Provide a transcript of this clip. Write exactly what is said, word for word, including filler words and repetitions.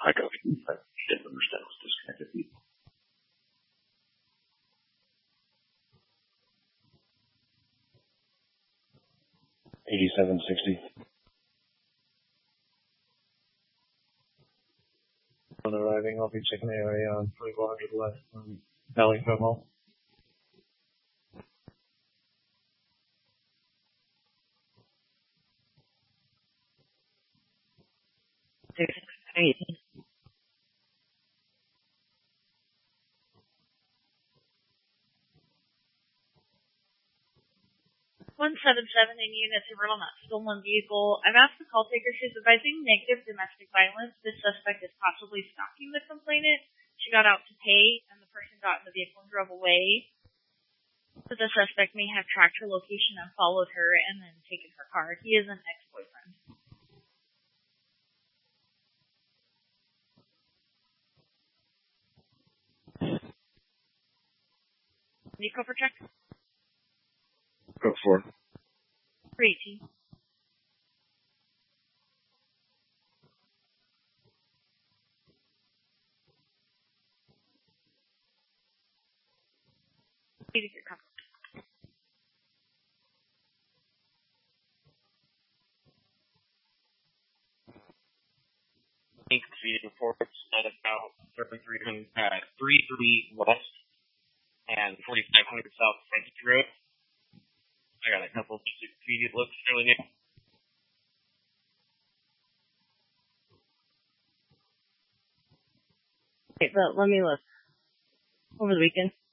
I got confused. I didn't understand it was disconnected people. eighty-seven sixty. On arriving, I'll be checking the area on forty-four hundred left from Valley Hall. one seven seven in unit to on that stolen vehicle. I've asked the call taker. She's advising negative domestic violence. This suspect is possibly stalking the complainant. She got out to pay, and the person got in the vehicle and drove away. But the suspect may have tracked her location and followed her and then taken her car. He is an ex-boyfriend. Vehicle for check? Go for it. three eighteen. Need to get covered. Thanks for the reports at about thirty-three hundred, uh, thirty-three West and forty-five hundred South Frontage Road. I got a couple of feet. It looks fairly new. Okay, but let me look. Over the weekend.